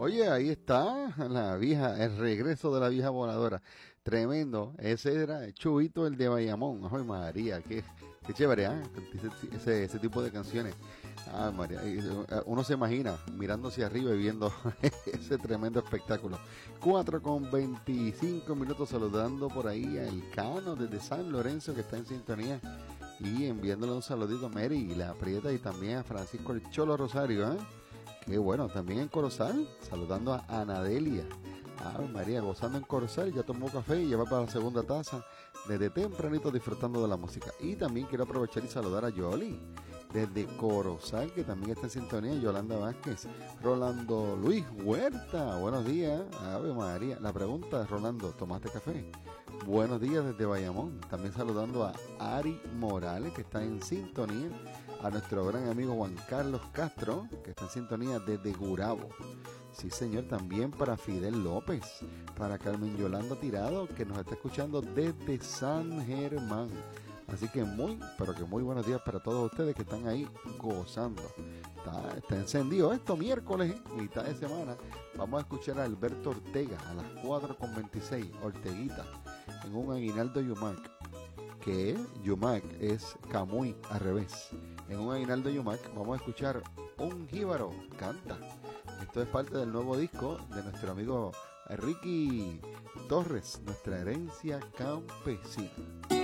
Oye, ahí está la vieja, el regreso de la vieja voladora. Tremendo. Ese era Chubito, el de Bayamón. Ay, María, qué chévere, ¿ah? Ese tipo de canciones. Ah, María, uno se imagina mirando hacia arriba y viendo ese tremendo espectáculo. 4:25 saludando por ahí a Elcano desde San Lorenzo que está en sintonía y enviándole un saludito a Mary y la Prieta y también a Francisco el Cholo Rosario, ¿eh? Qué bueno, también en Corozal, saludando a Anadelia. Ave María, gozando en Corozal, ya tomó café y ya va para la segunda taza, desde tempranito disfrutando de la música. Y también quiero aprovechar y saludar a Yoli, desde Corozal, que también está en sintonía, Yolanda Vázquez, Rolando Luis Huerta, buenos días, Ave María. La pregunta es, Rolando, ¿tomaste café? Buenos días desde Bayamón, también saludando a Ari Morales, que está en sintonía, a nuestro gran amigo Juan Carlos Castro, que está en sintonía desde Gurabo. Sí, señor, también para Fidel López, para Carmen Yolanda Tirado, que nos está escuchando desde San Germán. Así que pero que muy buenos días para todos ustedes que están ahí gozando. Está encendido esto miércoles, mitad de semana. Vamos a escuchar a Alberto Ortega a las 4:26, Orteguita, en un aguinaldo Yumac, que Yumac es Camuy al revés. En un aguinaldo Yumac vamos a escuchar Un Jíbaro Canta. Esto es parte del nuevo disco de nuestro amigo Ricky Torres, Nuestra Herencia Campesina.